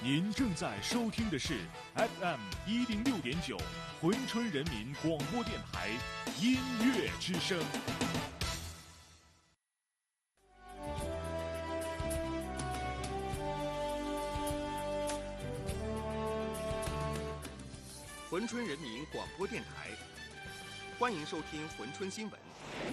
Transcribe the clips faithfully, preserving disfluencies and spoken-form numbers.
您正在收听的是 F M 一零六点九珲春人民广播电台音乐之声。 珲春人民广播电台，欢迎收听珲春新闻。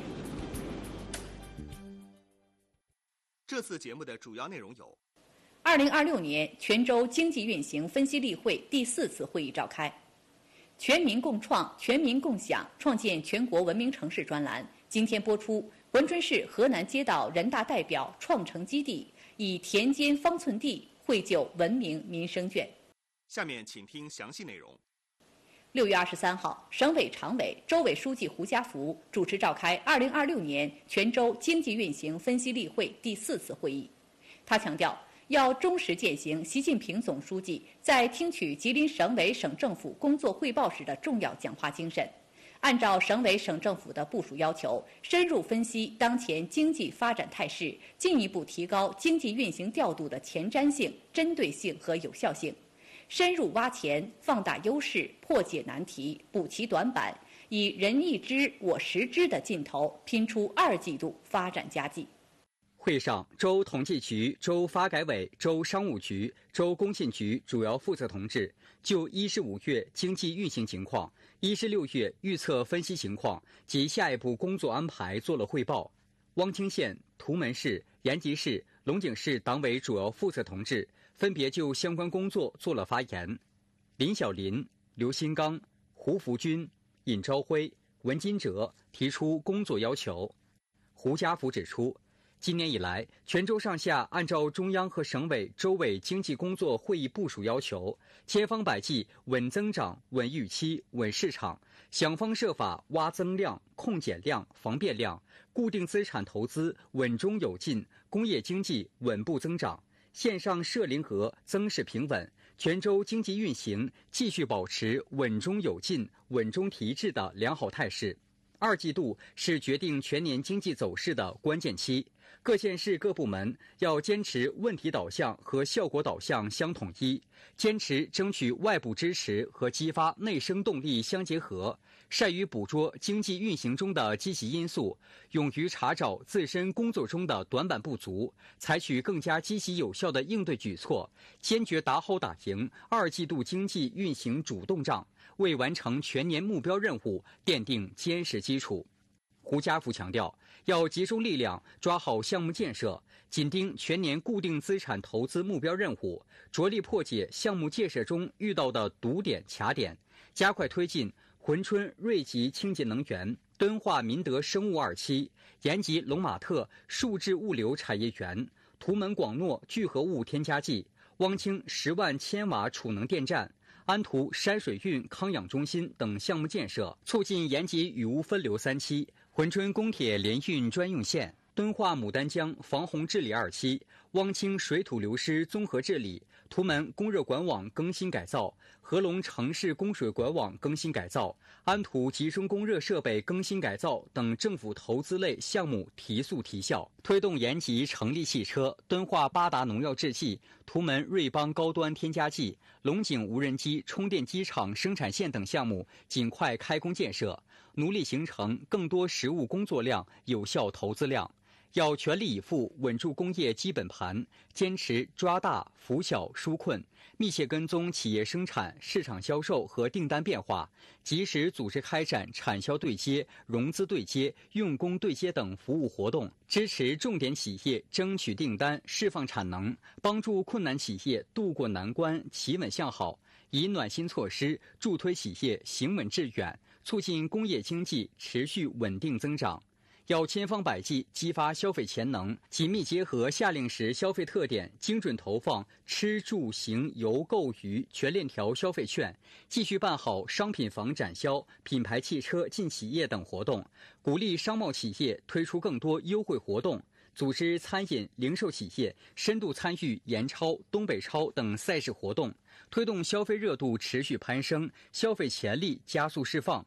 这次节目的主要内容有： 二零二六年泉州经济运行分析例会第四次会议召开，全民共创、全民共享，创建全国文明城市专栏今天播出。珲春市河南街道人大代表创城基地以田间方寸地绘就文明民生卷。 下面请听详细内容。 六月二十三号，省委常委、州委书记胡家福主持召开二零二六年泉州经济运行分析例会第四次会议。他强调，要忠实践行习近平总书记在听取吉林省委省政府工作汇报时的重要讲话精神，按照省委省政府的部署要求，深入分析当前经济发展态势，进一步提高经济运行调度的前瞻性、针对性和有效性。深入挖潜，放大优势，破解难题，补齐短板，以人一支我十支的劲头，拼出二季度发展佳绩。 会上，州统计局、州发改委、州商务局、州工信局主要负责同志就一至五月经济运行情况、一至六月预测分析情况及下一步工作安排做了汇报。汪清县、图门市、延吉市、龙井市党委主要负责同志分别就相关工作做了发言。林小林、刘新刚、胡福军、尹朝辉、文金哲提出工作要求。胡家福指出，今年以来，泉州上下按照中央和省委、州委经济工作会议部署要求，千方百计稳增长、稳预期、稳市场，想方设法挖增量、控减量、防变量，固定资产投资稳中有进，工业经济稳步增长。线上社零额增势平稳，泉州经济运行继续保持稳中有进、稳中提质的良好态势。二季度是决定全年经济走势的关键期，各县市各部门要坚持问题导向和效果导向相统一，坚持争取外部支持和激发内生动力相结合，善于捕捉经济运行中的积极因素，勇于查找自身工作中的短板不足，采取更加积极有效的应对举措，坚决打好打赢二季度经济运行主动仗，为完成全年目标任务奠定坚实基础。胡家福强调，要集中力量抓好项目建设，紧盯全年固定资产投资目标任务，着力破解项目建设中遇到的堵点卡点，加快推进珲春瑞吉清洁能源、敦化民德生物二期、延吉龙马特数字物流产业园、图门广诺聚合物添加剂、汪清十万千瓦储能电站、安图山水运康养中心等项目建设，促进延吉雨污分流三期、珲春公铁联运专用线、敦化牡丹江防洪治理二期、汪清水土流失综合治理、图门供热管网更新改造、合龙城市供水管网更新改造、安图集中供热设备更新改造等政府投资类项目提速提效，推动延吉成立汽车、敦化八达农药制剂、图门瑞邦高端添加剂、龙井无人机充电机厂生产线等项目尽快开工建设，努力形成更多实务工作量、有效投资量。要全力以赴稳住工业基本盘，坚持抓大扶小纾困，密切跟踪企业生产、市场销售和订单变化，及时组织开展产销对接、融资对接、用工对接等服务活动，支持重点企业争取订单、释放产能，帮助困难企业渡过难关、企稳向好，以暖心措施助推企业行稳致远，促进工业经济持续稳定增长。要千方百计激发消费潜能，紧密结合夏令时消费特点，精准投放吃住行游购娱全链条消费券，继续办好商品房展销、品牌汽车进企业等活动，鼓励商贸企业推出更多优惠活动，组织餐饮零售企业深度参与盐超、东北超等赛事活动，推动消费热度持续攀升，消费潜力加速释放。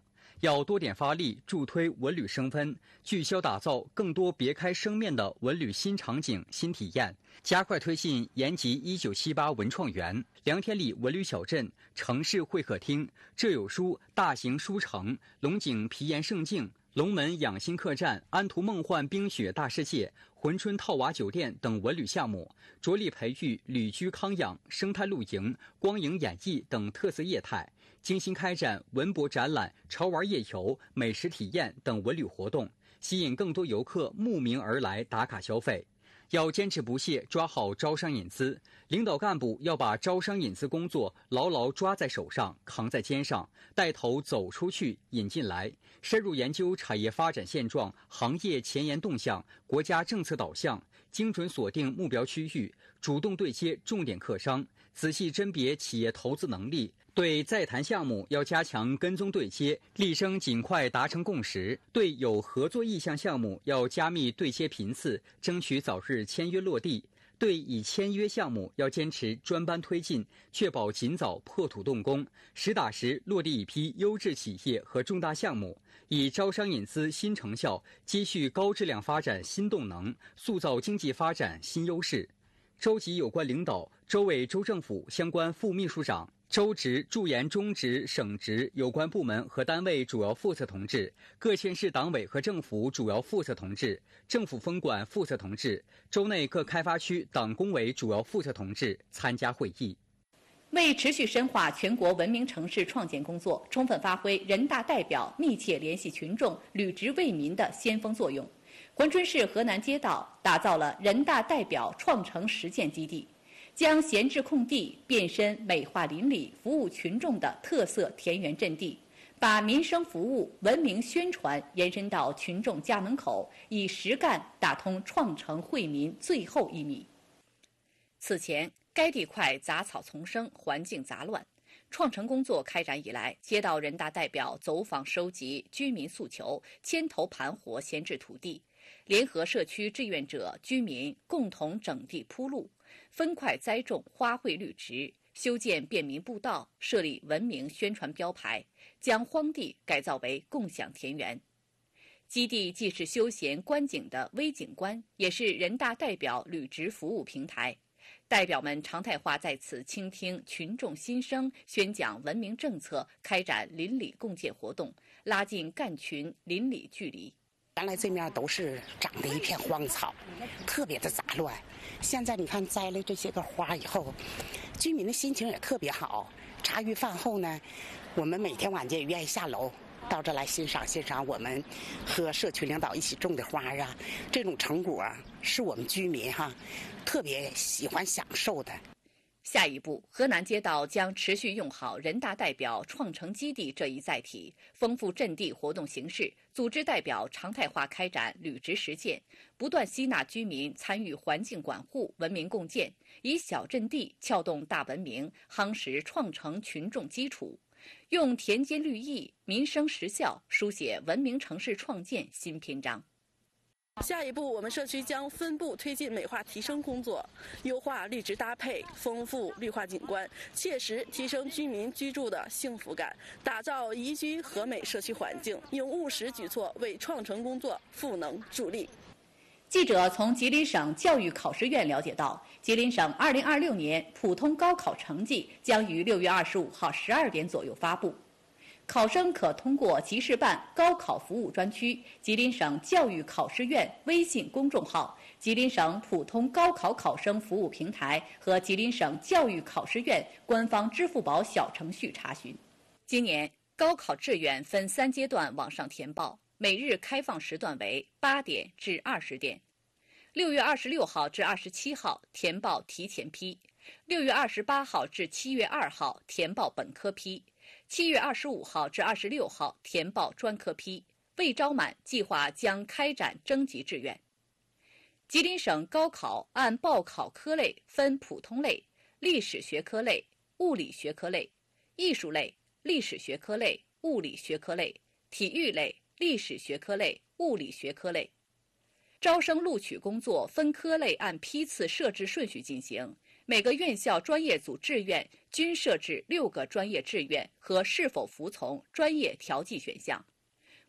要多点发力，助推文旅生分，聚焦打造更多别开生面的文旅新场景、新体验，加快推进延吉一九七八文创园、良田里文旅小镇、城市会客厅、浙有书大型书城、龙井皮盐胜境、龙门养心客栈、安图梦幻冰雪大世界、珲春套娃酒店等文旅项目，着力培育旅居康养、生态露营、光影演艺等特色业态，精心开展文博展览、潮玩夜游、美食体验等文旅活动，吸引更多游客慕名而来打卡消费。要坚持不懈抓好招商引资，领导干部要把招商引资工作牢牢抓在手上、扛在肩上，带头走出去、引进来，深入研究产业发展现状、行业前沿动向、国家政策导向，精准锁定目标区域，主动对接重点客商，仔细甄别企业投资能力。对在谈项目要加强跟踪对接，力争尽快达成共识；对有合作意向项目要加密对接频次，争取早日签约落地；对已签约项目要坚持专班推进，确保尽早破土动工，实打实落地一批优质企业和重大项目，以招商引资新成效积蓄高质量发展新动能，塑造经济发展新优势。州级有关领导、州委州政府相关副秘书长、州直、驻研中直、省直有关部门和单位主要负责同志、各县市党委和政府主要负责同志、政府分管负责同志、州内各开发区党工委主要负责同志参加会议。 为持续深化全国文明城市创建工作，充分发挥人大代表密切联系群众、履职为民的先锋作用，珲春市河南街道打造了人大代表创城实践基地，将闲置空地变身美化邻里、服务群众的特色田园阵地，把民生服务、文明宣传延伸到群众家门口，以实干打通创城惠民最后一米。此前，该地块杂草丛生，环境杂乱。创城工作开展以来，街道人大代表走访收集居民诉求，牵头盘活闲置土地，联合社区志愿者、居民共同整地铺路，分块栽种花卉绿植，修建便民步道，设立文明宣传标牌，将荒地改造为共享田园。基地既是休闲观景的微景观，也是人大代表履职服务平台。代表们常态化在此倾听群众心声，宣讲文明政策，开展邻里共建活动，拉近干群邻里距离。 原来这面都是长得一片荒草，特别的杂乱。现在你看栽了这些个花以后，居民的心情也特别好。茶余饭后呢，我们每天晚间也愿意下楼到这来欣赏欣赏我们和社区领导一起种的花啊，这种成果啊，是我们居民哈特别喜欢享受的。 下一步，河南街道将持续用好人大代表创城基地这一载体，丰富阵地活动形式，组织代表常态化开展履职实践，不断吸纳居民参与环境管护、文明共建，以小阵地撬动大文明，夯实创城群众基础，用田间绿意、民生实效书写文明城市创建新篇章。 下一步，我们社区将分步推进美化提升工作，优化绿植搭配，丰富绿化景观，切实提升居民居住的幸福感，打造宜居和美社区环境，用务实举措为创城工作赋能助力。 记者从吉林省教育考试院了解到，吉林省二零二六年普通高考成绩将于六月二十五号十二点左右发布。考生可通过集市办高考服务专区、吉林省教育考试院微信公众号、吉林省普通高考考生服务平台和吉林省教育考试院官方支付宝小程序查询。今年高考志愿分三阶段网上填报，每日开放时段为八点至二十点。六月二十六号至二十七号填报提前批，六月二十八号至七月二号填报本科批。七月二十五号至二十六号填报专科批，未招满计划将开展征集志愿。吉林省高考按报考科类分普通类、历史学科类、物理学科类、艺术类、历史学科类、物理学科类、体育类、历史学科类、物理学科类。招生录取工作分科类按批次设置顺序进行。每个院校专业组志愿均设置六个专业志愿和是否服从专业调剂选项。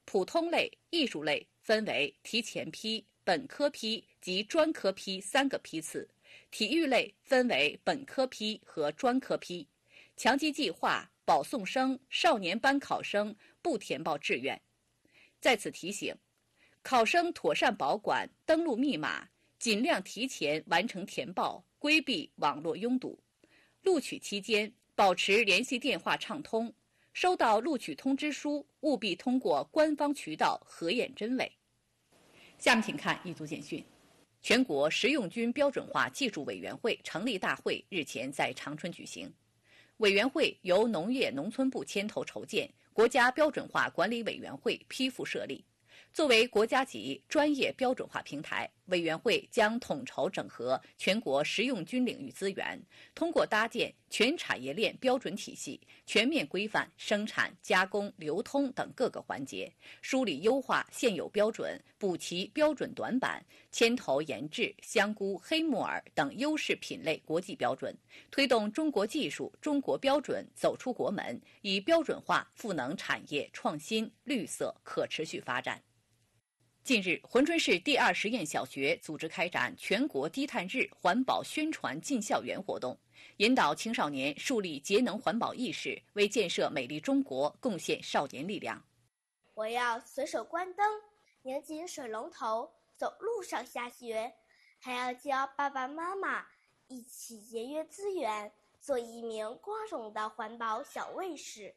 普通类、艺术类分为提前批、本科批及专科批三个批次，体育类分为本科批和专科批。强基计划保送生、少年班考生不填报志愿。在此提醒，考生妥善保管登录密码，尽量提前完成填报，规避网络拥堵。录取期间保持联系电话畅通，收到录取通知书务必通过官方渠道核验真伪。下面请看一组简讯。全国食用菌标准化技术委员会成立大会日前在长春举行。委员会由农业农村部牵头筹建，国家标准化管理委员会批复设立。作为国家级专业标准化平台，委员会将统筹整合全国食用菌领域资源，通过搭建全产业链标准体系，全面规范生产、加工、流通等各个环节，梳理优化现有标准，补齐标准短板，牵头研制香菇、黑木耳等优势品类国际标准，推动中国技术、中国标准走出国门，以标准化赋能产业创新、绿色、可持续发展。近日，珲春市第二实验小学组织开展全国低碳日环保宣传进校园活动，引导青少年树立节能环保意识，为建设美丽中国贡献少年力量。 我要随手关灯，拧紧水龙头，走路上下学，还要教爸爸妈妈一起节约资源，做一名光荣的环保小卫士。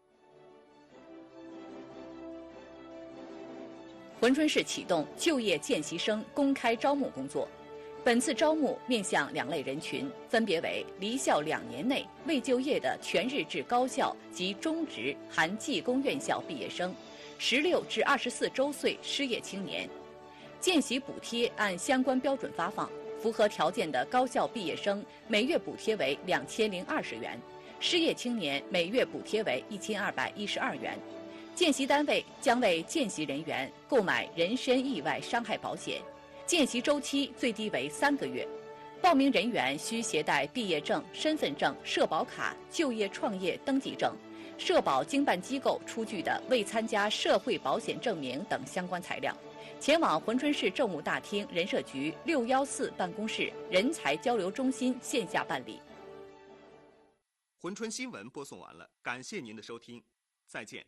珲春市启动就业见习生公开招募工作，本次招募面向两类人群，分别为离校两年内未就业的全日制高校及中职含技工院校毕业生，十六至二十四周岁失业青年。见习补贴按相关标准发放，符合条件的高校毕业生每月补贴为两千零二十元，失业青年每月补贴为一千二百一十二元。见习单位将为见习人员购买人身意外伤害保险，见习周期最低为三个月。报名人员需携带毕业证、身份证、社保卡、就业创业登记证、社保经办机构出具的未参加社会保险证明等相关材料，前往珲春市政务大厅人社局六一四办公室人才交流中心线下办理。 珲春新闻播送完了，感谢您的收听，再见。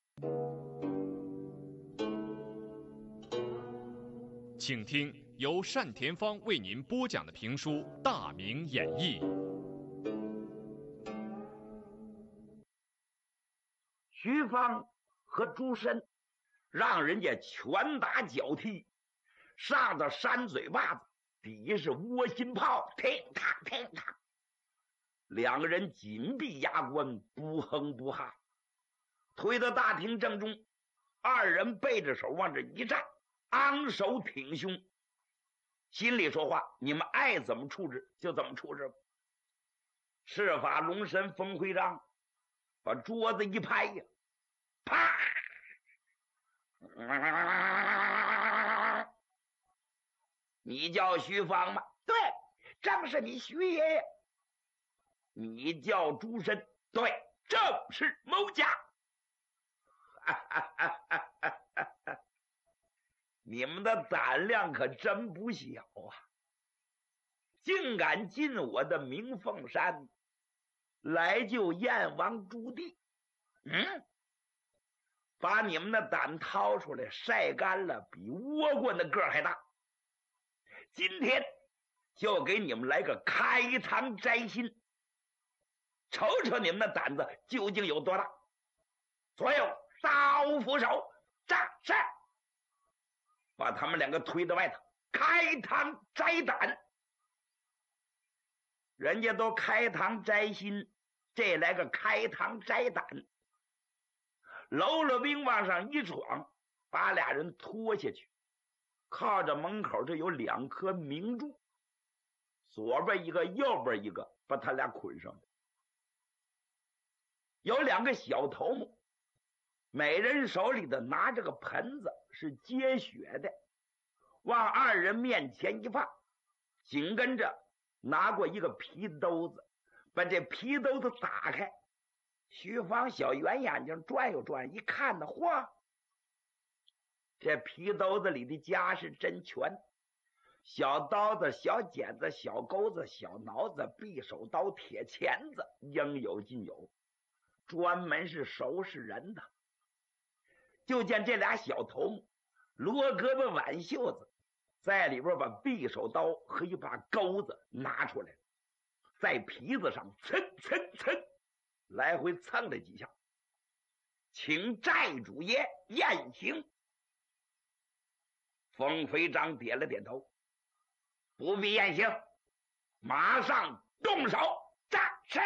请听由单田芳为您播讲的评书《大明演义》。 徐芳和朱深让人家拳打脚踢，上到山嘴巴子，底是窝心炮，听他听他，两个人紧闭牙关，不哼不哈。推到大厅正中，二人背着手往这一站，昂首挺胸，心里说话：你们爱怎么处置就怎么处置吧。赤发龙神冯会章把桌子一拍呀，啪！你叫徐芳吗？对，正是你徐爷爷。你叫朱深？对，正是某家。你们的胆量可真不小啊，竟敢进我的明凤山来救燕王朱棣。嗯，把你们的胆掏出来晒干了，比倭瓜的个儿还大。今天就给你们来个开膛摘心，瞅瞅你们的胆子究竟有多大。所有刀斧手站是，把他们两个推到外头，开膛摘胆。人家都开膛摘心，这来个开膛摘胆。喽啰兵往上一闯，把俩人拖下去，靠着门口这有两颗明柱，左边一个右边一个，把他俩捆上。有两个小头目，每人手里的拿着个盆子，是接血的，往二人面前一放，紧跟着拿过一个皮兜子，把这皮兜子打开。徐芳小圆眼睛转悠转，一看呢，嚯， 这皮兜子里的家是真全，小刀子、小剪子、小钩子、小挠子、匕首刀、铁钳子，应有尽有，专门是收拾人的。就见这俩小头目罗胳膊挽袖子，在里边把匕首刀和一把钩子拿出来，在皮子上蹭蹭蹭来回蹭了几下，请寨主爷验刑。冯飞章点了点头，不必验刑，马上动手。战是。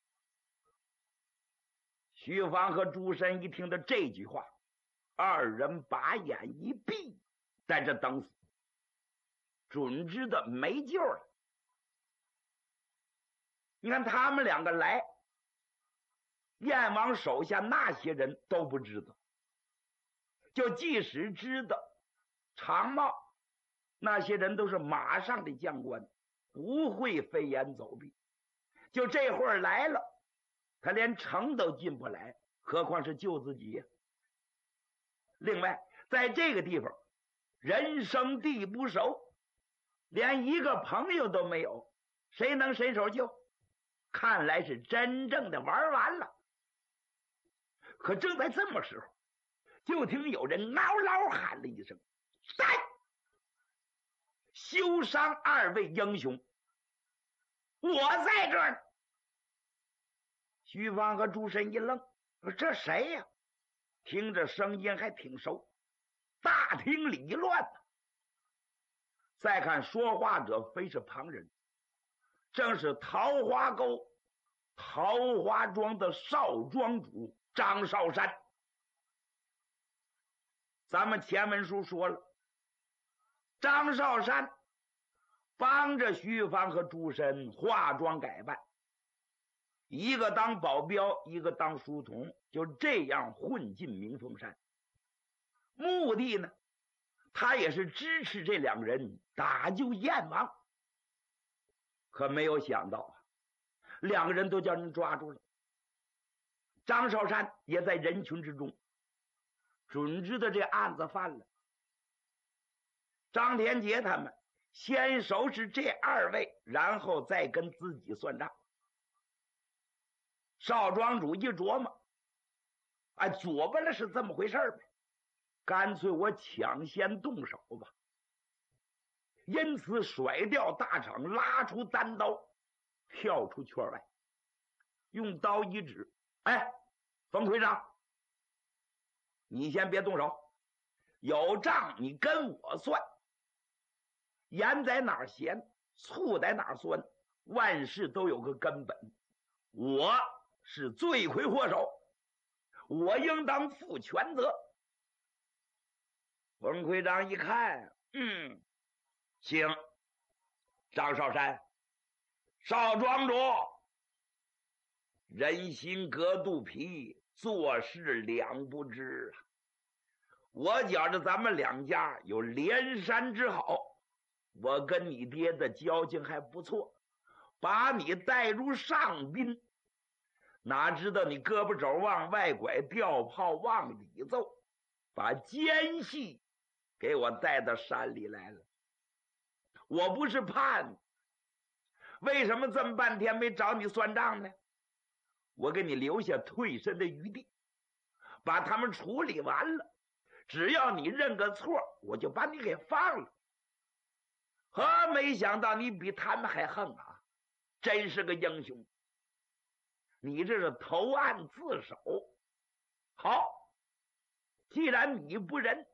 徐芳和朱深一听到这句话，二人把眼一闭，在这等死，准知道没救了。你看他们两个来，燕王手下那些人都不知道，就即使知道常茂那些人都是马上的将官，不会飞檐走壁。就这会儿来了，他连城都进不来，何况是救自己呀？另外，在这个地方人生地不熟，连一个朋友都没有，谁能伸手救？看来是真正的玩完了。可正在这么时候，就听有人嗷嗷喊了一声：在！休伤二位英雄，我在这儿呢。徐芳和朱深一愣，说这谁呀？听着声音还挺熟，大厅里一乱呢。再看说话者非是旁人，正是桃花沟桃花庄的少庄主张少山。咱们前文书说了，张少山帮着徐芳和朱深化妆改扮，一个当保镖，一个当书童，就这样混进明凤山。目的呢，他也是支持这两人打救燕王。可没有想到啊，两个人都叫人抓住了。张少山也在人群之中，准知道这案子犯了。张天杰他们先收拾这二位，然后再跟自己算账。少庄主一琢磨，哎，左巴了是这么回事呗，干脆我抢先动手吧。因此甩掉大氅，拉出单刀，跳出圈外，用刀一指：哎，冯魁章，你先别动手，有账你跟我算。盐在哪儿咸，醋在哪儿酸，万事都有个根本。我是罪魁祸首，我应当负全责。冯魁章一看，嗯，行。张少山，少庄主，人心隔肚皮，做事两不知啊。我觉着咱们两家有连山之好，我跟你爹的交情还不错，把你带入上宾，哪知道你胳膊肘往外拐，吊炮往里奏，把奸细给我带到山里来了。我不是叛，为什么这么半天没找你算账呢？我给你留下退身的余地，把他们处理完了，只要你认个错，我就把你给放了。呵，没想到你比他们还横啊，真是个英雄。你这是投案自首。好，既然你不仁，